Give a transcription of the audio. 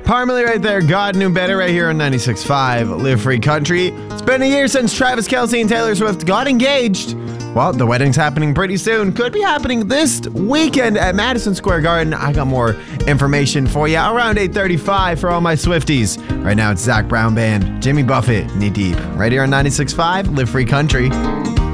Parmalee right there. God Knew Better right here on 96.5 Live Free Country. It's been a year since Travis Kelce and Taylor Swift got engaged. Well, the wedding's happening pretty soon. Could be happening this weekend at Madison Square Garden. I got more information for you around 8:35 for all my Swifties. Right now it's Zac Brown Band, Jimmy Buffett, Knee Deep. Right here on 96.5 Live Free Country.